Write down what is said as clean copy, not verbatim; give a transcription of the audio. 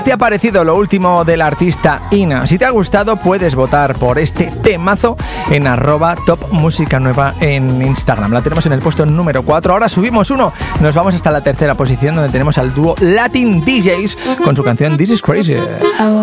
¿Te ha parecido lo último del artista Ina? Si te ha gustado, puedes votar por este temazo en @topmusicanueva en Instagram. La tenemos en el puesto número 4. Ahora subimos uno. Nos vamos hasta la tercera posición, donde tenemos al dúo Latin DJs con su canción This Is Crazy.